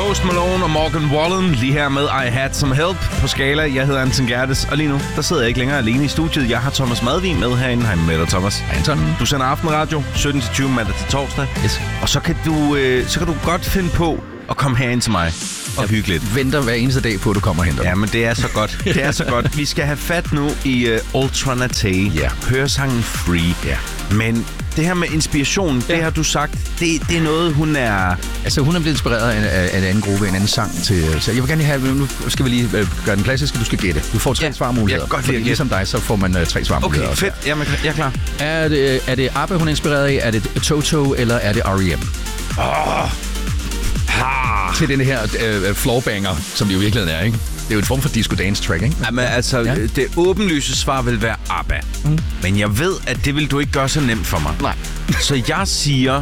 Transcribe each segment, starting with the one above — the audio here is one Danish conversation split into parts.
Post Malone og Morgan Wallen lige her med I Had Some Help på Skala. Jeg hedder Anton Gerdes, og lige nu, der sidder jeg ikke længere alene i studiet. Jeg har Thomas Madvig med herinde. Hej med dig, Thomas. Anton. Du sender aftenradio 17-20 mandag til torsdag. Yes. Og så kan du godt finde på at komme herind til mig og hygge lidt. Venter hver eneste dag på, at du kommer og henter. Ja, men det er så godt. Det er så godt. Vi skal have fat nu i Ultra Naté. Ja. Høre sangen Free. Ja. Men det her med inspiration, det har du sagt, det er noget, hun er... Altså, hun er blevet inspireret af en anden gruppe, en anden sang til... Så jeg vil gerne have... Nu skal vi lige gøre den klassiske, du skal gætte. Du får 3 svarmuligheder. Jeg kan godt lide at gætte. Ligesom dig, så får man 3 svarmuligheder. Okay, fedt. Jamen, jeg er klar. Er det ABBA, hun er inspireret af? Er det Toto, eller er det R.E.M.? Til den her floorbanger, som det jo virkelig er, ikke? Det er jo en form for disco-dance-track, ikke? Jamen, altså, det åbenlyse svar vil være ABBA. Men jeg ved, at det vil du ikke gøre så nemt for mig. Nej. Så jeg siger...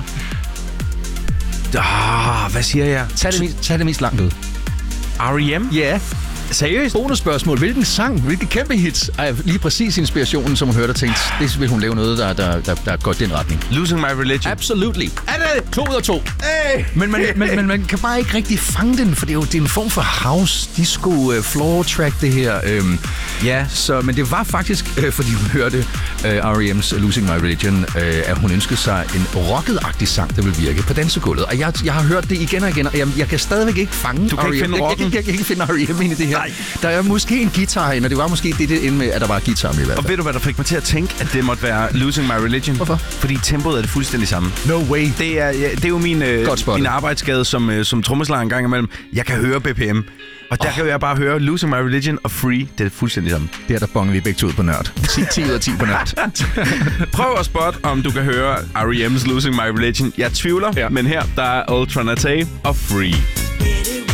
hvad siger jeg? Tag det mest langt ud. R.E.M.? Ja. Seriøst? Bonusspørgsmål. Hvilken sang, hvilke kæmpe hits er lige præcis inspirationen, som hun hørte og tænkte, det vil hun lave noget, der går den retning? Losing My Religion. Absolutely. Er det 2 ud af 2? Hey. Men man kan bare ikke rigtig fange den, for det er en form for house, disco, floor track, det her. Ja, så, men det var faktisk, fordi hun hørte R.E.M.'s Losing My Religion, at hun ønskede sig en rocket-agtig sang, der vil virke på dansegulvet. Og jeg har hørt det igen og igen, og jeg kan stadigvæk ikke fange Du kan ikke finde rocken? Jeg kan ikke finde R.E.M. ind i det her. Nej. Der er måske en guitar ind, og det var måske det endte med, at der var guitar med i hvert fald. Og ved du, hvad der fik mig til at tænke, at det måtte være Losing My Religion? Hvorfor? Fordi tempoet er det fuldstændig samme. No way. Det er jo min arbejdsskade som trommeslager en gang imellem. Jeg kan høre BPM. Og der kan jeg bare høre Losing My Religion og Free. Det er fuldstændig samme. Det er der bonger vi begge to ud på nørd. 10 ud af 10 på nørd. Prøv at spotte, om du kan høre R.E.M.'s Losing My Religion. Jeg tvivler, men her der er Ultra Naté og Free.